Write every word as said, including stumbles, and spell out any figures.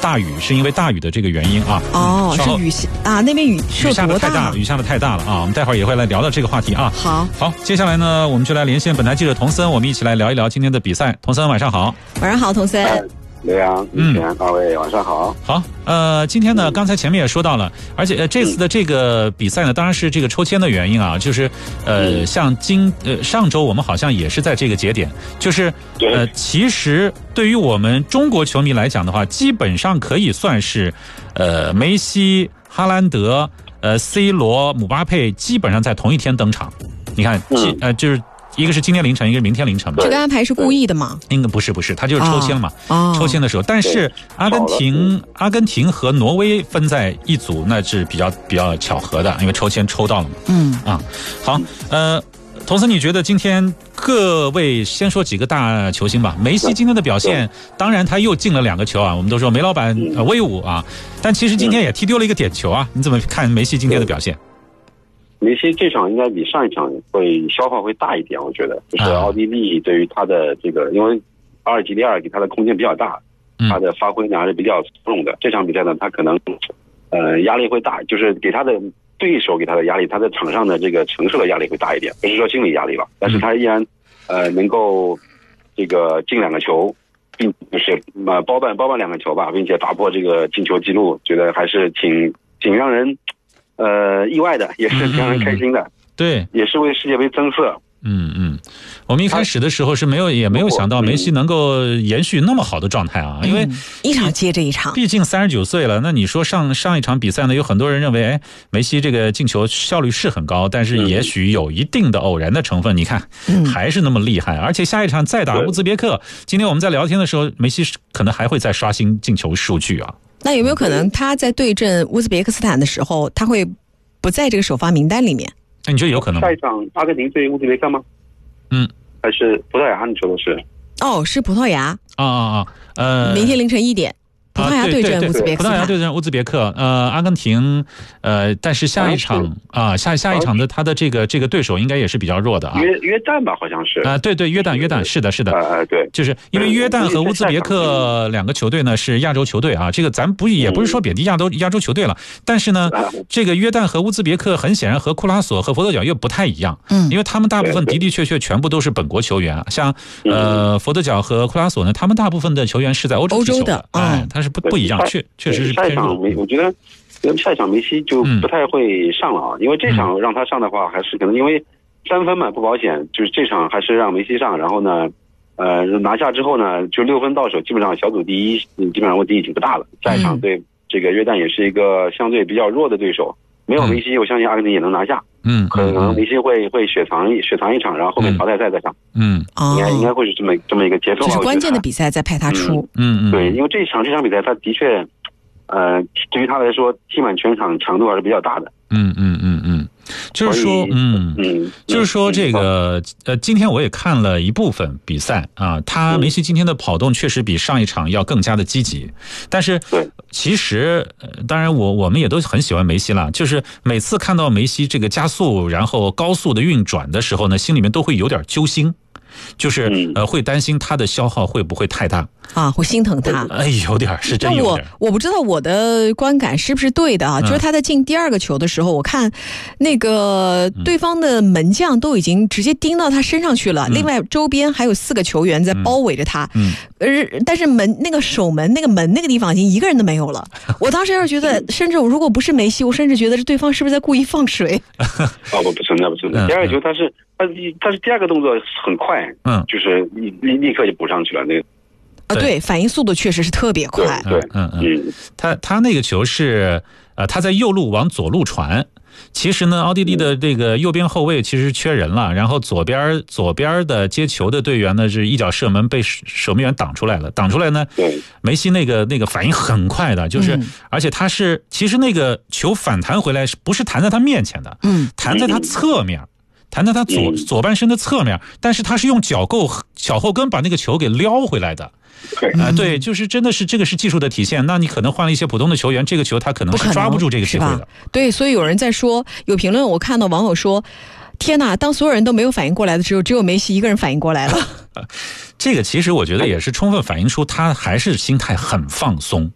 大雨，是因为大雨的这个原因啊。 哦，是雨啊，那边雨雨下的太大，雨下的太大了啊。我们待会儿也会来聊到这个话题啊。 好， 好，接下来呢，我们就来连线本台记者童森，我们一起来聊一聊今天的比赛。童森，晚上好。 晚上好，童森。 刘洋、以前二位晚上好。 好，呃，今天呢，刚才前面也说到了，而且呃，这次的这个比赛呢，当然是这个抽签的原因啊，就是呃，像今呃上周我们好像也是在这个节点，就是呃，其实对于我们中国球迷来讲的话，基本上可以算是呃梅西、哈兰德、呃 C 罗、姆巴佩基本上在同一天登场。你看，呃，就是。一个是今天凌晨，一个是明天凌晨嘛。 这个安排是故意的吗？ 应该不是，不是，他就是抽签嘛。 哦， 抽签的时候，但是阿根廷、阿根廷和挪威分在一组，那是比较比较巧合的，因为抽签抽到了嘛。 嗯啊，好，呃，童森，你觉得今天各位先说几个大球星吧？梅西今天的表现，当然他又进了两个球啊，我们都说梅老板呃威武啊，但其实今天也踢丢了一个点球啊，你怎么看梅西今天的表现？ 梅西这场应该比上一场会消耗会大一点，我觉得就是奥地利对于他的这个，因为阿尔及利亚给他的空间比较大，他的发挥呢还是比较从容的。这场比赛呢，他可能呃压力会大，就是给他的对手给他的压力，他在场上的这个承受的压力会大一点，不是说心理压力吧，但是他依然呃能够这个进两个球，并就是呃包办包办两个球吧，并且打破这个进球记录，觉得还是挺挺让人。呃，意外的，也是让人开心的， 嗯、对， 也是为世界杯增色。 嗯嗯，我们一开始的时候是没有，也没有想到梅西能够延续那么好的状态啊，因为、 嗯、一场接着一场， 毕竟三十九岁了。那你说上上一场比赛呢，有很多人认为，哎，梅西这个进球效率是很高，但是也许有一定的偶然的成分。你看，还是那么厉害，而且下一场再打乌兹别克，今天我们在聊天的时候，梅西可能还会再刷新进球数据啊。 那有没有可能他在对阵乌兹别克斯坦的时候，他会不在这个首发名单里面？ 那你觉得有可能吗？ 下一场阿根廷对乌兹别克吗？ 嗯， 还是葡萄牙？你说的是？ 哦，是葡萄牙。 啊啊啊！呃， 明天凌晨一点。葡萄牙对阵乌兹别克， 葡萄牙对阵乌兹别克，呃，阿根廷，呃，但是下一场啊，下下一场的他的这个这个对手应该也是比较弱的啊。 约约旦吧，好像是啊、呃，对对，约旦约旦是的是的， 呃对， 就是因为约旦和乌兹别克两个球队呢是亚洲球队啊，这个咱不也不是说贬低亚洲亚洲球队了，但是呢，这个约旦和乌兹别克很显然和库拉索和佛得角又不太一样，嗯，因为他们大部分的的确确全部都是本国球员，像呃佛得角和库拉索呢，他们大部分的球员是在欧洲踢球的，哎，他是不不一样，确。确实是下一场梅，我觉得下一场梅西就不太会上了啊，嗯、因为这场让他上的话，还是可能因为三分嘛不保险，就是这场还是让梅西上，然后呢，呃拿下之后呢，就六分到手，基本上小组第一，基本上问题已经不大了。下一场对这个约旦也是一个相对比较弱的对手，没有梅西，我相信阿根廷也能拿下。嗯，可能梅西会会雪藏雪藏一场，然后后面淘汰赛再上。嗯，应该应该会是这么这么一个节奏吧。 就是关键的比赛再派他出。 嗯嗯， 对，因为这场这场比赛他的确。呃，对于他来说，踢满全场强度还是比较大的。 嗯嗯嗯嗯，就是说，嗯嗯，就是说这个呃，今天我也看了一部分比赛啊，他梅西今天的跑动确实比上一场要更加的积极，但是其实，当然我我们也都很喜欢梅西了，就是每次看到梅西这个加速然后高速的运转的时候呢，心里面都会有点揪心。就是呃，会担心他的消耗会不会太大啊？会心疼他？ 哎，有点是真有点。 我我不知道我的观感是不是对的啊？嗯、就是他在进第二个球的时候，我看那个对方的门将都已经直接盯到他身上去了，嗯、另外周边还有四个球员在包围着他。嗯，呃，但是门那个守门那个门那个地方已经一个人都没有了。我当时要是觉得，甚至如果不是梅西，我甚至觉得这对方是不是在故意放水？ 哦，不不存在不存在。第二个球他是。他他是第二个动作很快，嗯，就是立立立刻就补上去了那个。 啊，对，反应速度确实是特别快。 对， 嗯嗯，他他那个球是呃他在右路往左路传，其实呢，奥地利的这个右边后卫其实缺人了，然后左边左边的接球的队员呢是一脚射门被守门员挡出来了，挡出来呢，梅西那个那个反应很快的，就是、嗯、而且他是其实那个球反弹回来不是弹在他面前的，嗯，弹在他侧面。弹在他左左半身的侧面，但是他是用脚后脚后跟把那个球给撩回来的。 对、 呃，对，就是真的是这个是技术的体现。那你可能换了一些普通的球员，这个球他可能是抓不住这个机会的。 对，所以有人在说，有评论我看到网友说，天哪，当所有人都没有反应过来的时候，只有梅西一个人反应过来了。 这个其实我觉得也是充分反映出他还是心态很放松。